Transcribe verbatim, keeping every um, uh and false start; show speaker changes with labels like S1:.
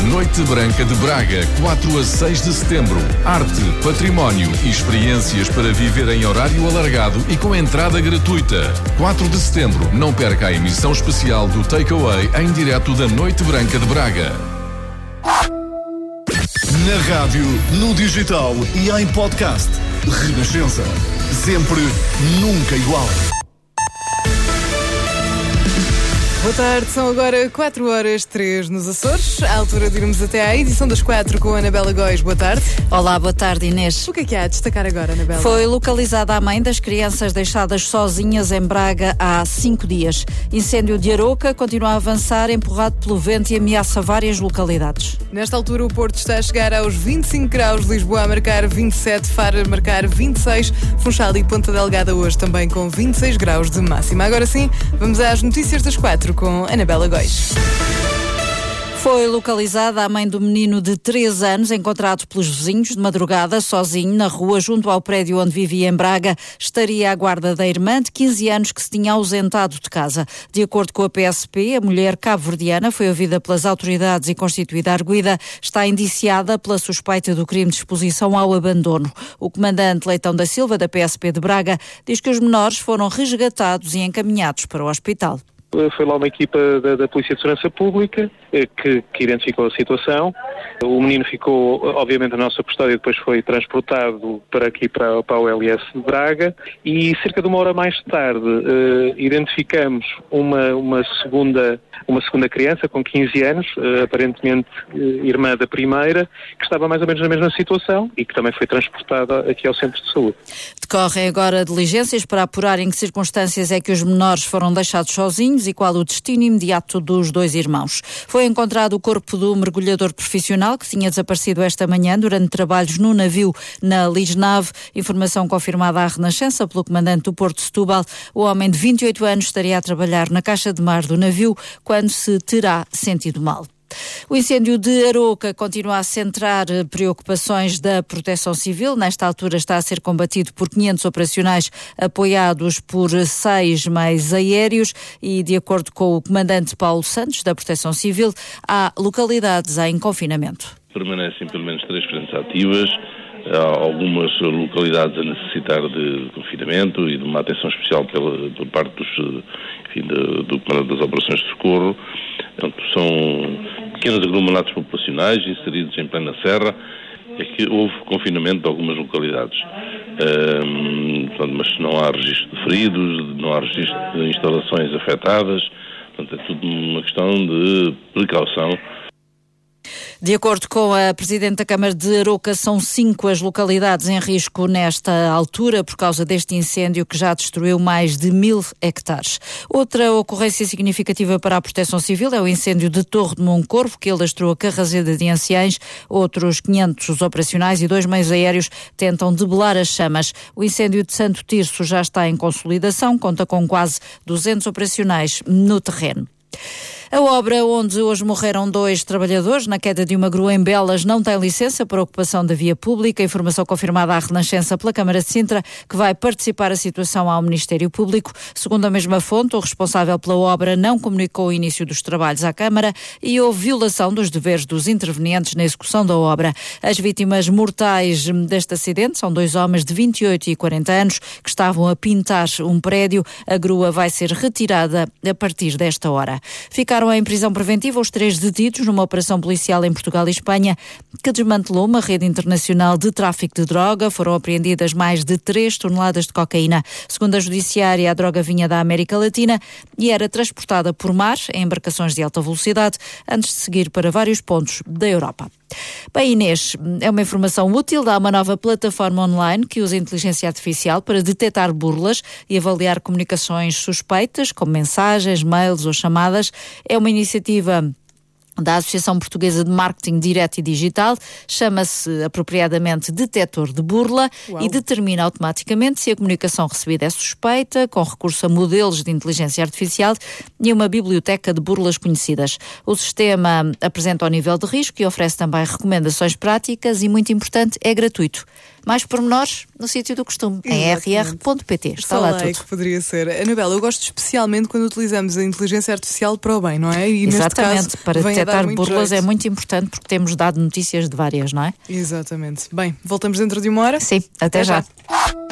S1: Noite Branca de Braga, quatro a seis de setembro. Arte, património e experiências para viver em horário alargado e com entrada gratuita. quatro de setembro, não perca a emissão especial do Takeaway em direto da Noite Branca de Braga.
S2: Na rádio, no digital e em podcast. Renascença. Sempre, nunca igual.
S3: Boa tarde, são agora quatro horas três nos Açores, à altura de irmos até à edição das quatro com a Anabela Góis. Boa tarde.
S4: Olá, boa tarde, Inês.
S3: O que é que há a destacar agora, Anabela?
S4: Foi localizada a mãe das crianças deixadas sozinhas em Braga há cinco dias. Incêndio de Aroca continua a avançar, empurrado pelo vento e ameaça várias localidades.
S3: Nesta altura o Porto está a chegar aos vinte e cinco graus, Lisboa a marcar vinte e sete, Faro a marcar vinte e seis, Funchal e Ponta Delgada hoje também com vinte e seis graus de máxima. Agora sim, vamos às notícias das quatro com Anabela Góis.
S4: Foi localizada a mãe do menino de três anos, encontrado pelos vizinhos de madrugada, sozinho, na rua, junto ao prédio onde vivia em Braga. Estaria à guarda da irmã de quinze anos que se tinha ausentado de casa. De acordo com a P S P, a mulher cabo-verdiana foi ouvida pelas autoridades e constituída arguida. Está indiciada pela suspeita do crime de exposição ao abandono. O comandante Leitão da Silva, da P S P de Braga, diz que os menores foram resgatados e encaminhados para o hospital.
S5: Foi lá uma equipa da, da Polícia de Segurança Pública que, que identificou a situação. O menino ficou, obviamente, na nossa custódia, depois foi transportado para aqui, para, para o L S de Braga, e cerca de uma hora mais tarde uh, identificamos uma, uma, segunda, uma segunda criança com quinze anos, uh, aparentemente uh, irmã da primeira, que estava mais ou menos na mesma situação e que também foi transportada aqui ao Centro de Saúde.
S4: Decorrem agora diligências para apurar em que circunstâncias é que os menores foram deixados sozinhos e qual o destino imediato dos dois irmãos. Foi encontrado o corpo do mergulhador profissional que tinha desaparecido esta manhã durante trabalhos no navio na Lisnave. Informação confirmada à Renascença pelo comandante do Porto de Setúbal. O homem de vinte e oito anos estaria a trabalhar na caixa de mar do navio quando se terá sentido mal. O incêndio de Aroca continua a centrar preocupações da Proteção Civil. Nesta altura está a ser combatido por quinhentos operacionais apoiados por seis meios aéreos e, de acordo com o comandante Paulo Santos, da Proteção Civil, há localidades em confinamento.
S6: Permanecem pelo menos três frentes ativas, há algumas localidades a necessitar de confinamento e de uma atenção especial pela, por parte dos, enfim, do, do comandante das operações de socorro. Portanto, são pequenos aglomerados populacionais inseridos em plena serra, é que houve confinamento de algumas localidades. Um, portanto, mas não há registro de feridos, não há registro de instalações afetadas, portanto, é tudo uma questão de precaução.
S4: De acordo com a Presidente da Câmara de Aroca, são cinco as localidades em risco nesta altura por causa deste incêndio que já destruiu mais de mil hectares. Outra ocorrência significativa para a Proteção Civil é o incêndio de Torre de Moncorvo, que alastrou a Carraseda de Anciães. Outros quinhentos operacionais e dois meios aéreos tentam debelar as chamas. O incêndio de Santo Tirso já está em consolidação, conta com quase duzentos operacionais no terreno. A obra onde hoje morreram dois trabalhadores na queda de uma grua em Belas não tem licença para ocupação da via pública. Informação confirmada à Renascença pela Câmara de Sintra, que vai participar a situação ao Ministério Público. Segundo a mesma fonte, o responsável pela obra não comunicou o início dos trabalhos à Câmara e houve violação dos deveres dos intervenientes na execução da obra. As vítimas mortais deste acidente são dois homens de vinte e oito e quarenta anos que estavam a pintar um prédio. A grua vai ser retirada a partir desta hora. Ficaram em prisão preventiva os três detidos numa operação policial em Portugal e Espanha que desmantelou uma rede internacional de tráfico de droga. Foram apreendidas mais de três toneladas de cocaína. Segundo a Judiciária, a droga vinha da América Latina e era transportada por mar em embarcações de alta velocidade antes de seguir para vários pontos da Europa. Bem, Inês, é uma informação útil. Há uma nova plataforma online que usa inteligência artificial para detectar burlas e avaliar comunicações suspeitas, como mensagens, mails ou chamadas. É uma iniciativa da Associação Portuguesa de Marketing Direto e Digital, chama-se apropriadamente Detetor de Burla. Uau. E determina automaticamente se a comunicação recebida é suspeita, com recurso a modelos de inteligência artificial e uma biblioteca de burlas conhecidas. O sistema apresenta o nível de risco e oferece também recomendações práticas e, muito importante, é gratuito. Mais pormenores no sítio do costume, em r r ponto p t. Está lá tudo.
S3: Que poderia ser. Anabela, eu gosto especialmente quando utilizamos a inteligência artificial para o bem, não é? E
S4: exatamente,
S3: neste caso,
S4: para detectar detectar
S3: muito
S4: burlas
S3: jeito.
S4: é muito importante porque temos dado notícias de várias, não é?
S3: Exatamente. Bem, voltamos dentro de uma hora?
S4: Sim, até,
S3: Até
S4: já.
S3: já.